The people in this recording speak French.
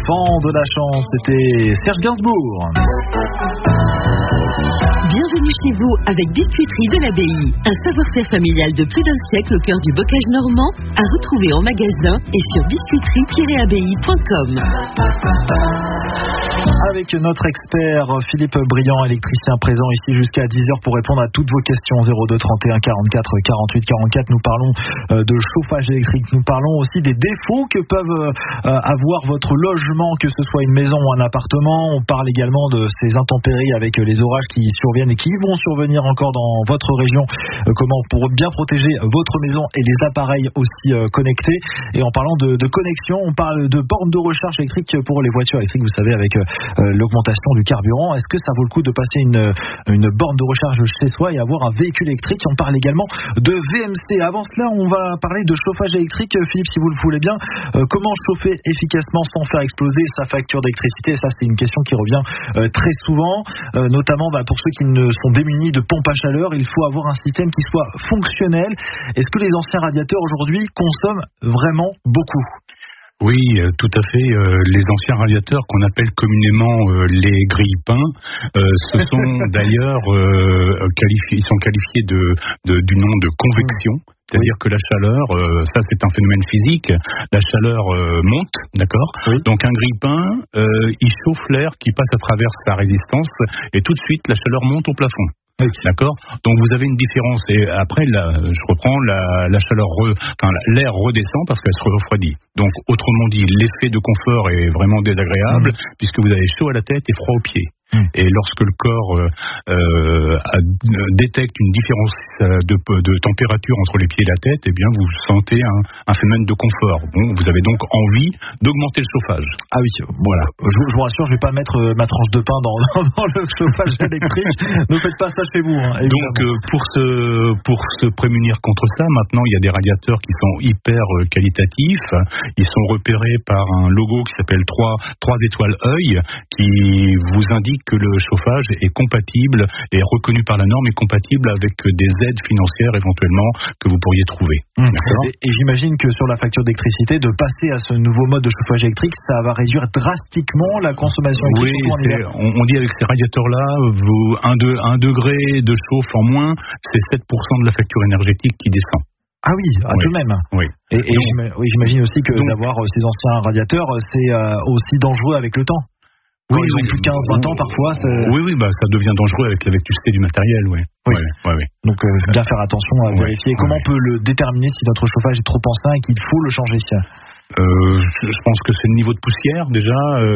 enfants de la chance, c'était Serge Gainsbourg. Bienvenue chez vous avec Biscuiterie de l'Abbaye. Un savoir-faire familial de plus d'un siècle au cœur du bocage normand, à retrouver en magasin et sur biscuiterie-abbaye.com. Avec notre expert Philippe Briand, électricien présent ici jusqu'à 10h pour répondre à toutes vos questions. 02 31 44 48 44. Nous parlons de chauffage électrique. Nous parlons aussi des défauts que peuvent avoir votre logement, que ce soit une maison ou un appartement. On parle également de ces intempéries avec les orages qui surviennent et qui vont survenir encore dans votre région. Comment pour bien protéger votre maison et les appareils aussi connectés. Et en parlant de connexion, on parle de bornes de recharge électrique pour les voitures électriques. Vous savez, avec l'augmentation du carburant, est-ce que ça vaut le coup de passer une borne de recharge chez soi et avoir un véhicule électrique? On parle également de VMC. Avant cela, on va parler de chauffage électrique. Philippe, si vous le voulez bien, comment chauffer efficacement sans faire exploser sa facture d'électricité? Ça, c'est une question qui revient très souvent, notamment pour ceux qui ne sont démunis de pompes à chaleur. Il faut avoir un système qui soit fonctionnel. Est-ce que les anciens radiateurs aujourd'hui consomment vraiment beaucoup? Oui, tout à fait. Les anciens radiateurs qu'on appelle communément les grille-pains, ce sont d'ailleurs ils sont qualifiés du nom de convection. C'est-à-dire que la chaleur, ça c'est un phénomène physique, la chaleur monte, d'accord ? Oui. Donc un grille-pain, il chauffe l'air qui passe à travers sa résistance et tout de suite la chaleur monte au plafond. Oui. D'accord. Donc vous avez une différence et après je reprends la chaleur, l'air redescend parce qu'elle se refroidit. Donc autrement dit, l'effet de confort est vraiment désagréable puisque vous avez chaud à la tête et froid aux pieds. Et lorsque le corps détecte une différence de température entre les pieds et la tête, eh bien vous sentez un phénomène de confort. Bon, vous avez donc envie d'augmenter le chauffage. Ah oui, voilà. Je vous rassure, je vais pas mettre ma tranche de pain dans le chauffage électrique. Ne faites pas ça chez vous. Donc pour se prémunir contre ça, maintenant il y a des radiateurs qui sont hyper qualitatifs. Ils sont repérés par un logo qui s'appelle 3 étoiles œil, qui vous indique que le chauffage est compatible et reconnu par la norme et compatible avec des aides financières éventuellement que vous pourriez trouver. Et j'imagine que sur la facture d'électricité, de passer à ce nouveau mode de chauffage électrique, ça va réduire drastiquement la consommation électrique. Oui, on dit avec ces radiateurs-là, un degré de chauffe en moins, c'est 7% de la facture énergétique qui descend. Ah oui, tout de même. Oui. Et j'imagine aussi que d'avoir ces anciens radiateurs, c'est aussi dangereux avec le temps. Quand ils ont plus de 15-20 ans parfois. Oui, ça devient dangereux avec la vétusté du matériel, oui. Donc bien faire attention à vérifier. Comment on peut le déterminer si notre chauffage est trop ancien et qu'il faut le changer? Je pense que c'est le niveau de poussière déjà.